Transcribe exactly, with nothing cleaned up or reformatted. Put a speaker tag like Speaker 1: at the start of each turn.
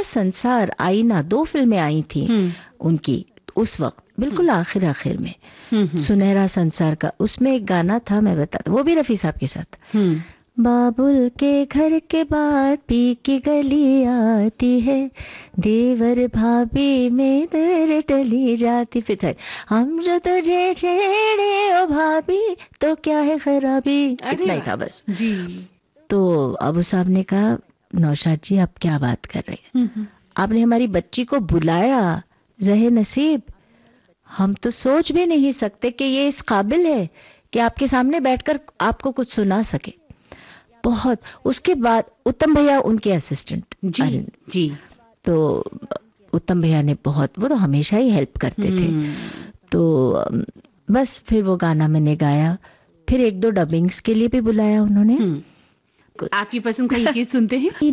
Speaker 1: संसार, आईना, दो फिल्में आई थी उनकी उस वक्त, बिल्कुल आखिर आखिर में, सुनहरा संसार का, उसमें एक गाना था, मैं बताता, वो भी रफी साहब के साथ। बाबुल के घर के बाद पी की गली आती है, देवर भाभी में दर टली जाती, फिर हम जो तुझे छेड़े ओ भाभी तो क्या है खराबी, इतना ही था बस जी। तो अबू साहब ने कहा, नौशाद जी आप क्या बात कर रहे हैं, आपने हमारी बच्ची को बुलाया, जहे नसीब, हम तो सोच भी नहीं सकते कि ये इस काबिल है कि आपके सामने बैठकर आपको कुछ सुना सके। बहुत, उसके बाद उत्तम भैया उनके असिस्टेंट जी जी, तो उत्तम भैया ने बहुत, वो तो हमेशा ही हेल्प करते थे, तो बस फिर वो गाना मैंने गाया, फिर एक दो डबिंग्स के लिए भी बुलाया उन्होंने।
Speaker 2: आपकी पसंद का ये गीत सुनते हैं।